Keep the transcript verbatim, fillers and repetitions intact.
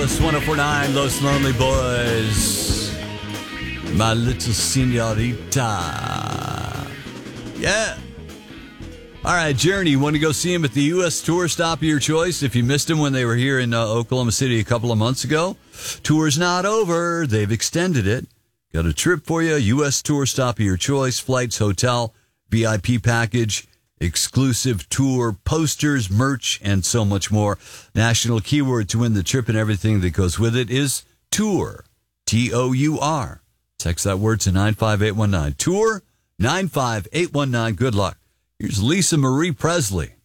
Alice, one oh four point nine, Los Lonely Boys. My little senorita. Yeah. All right, Journey, you want to go see him at the U S tour stop of your choice? If you missed him when they were here in uh, Oklahoma City a couple of months ago, tour's not over. They've extended it. Got a trip for you, U S tour stop of your choice, flights, hotel, V I P package, exclusive tour, posters, merch, and so much more. National keyword to win the trip and everything that goes with it is tour, T O U R. Text that word to nine five eight one nine. Tour, nine five eight one nine. Good luck. Here's Lisa Marie Presley.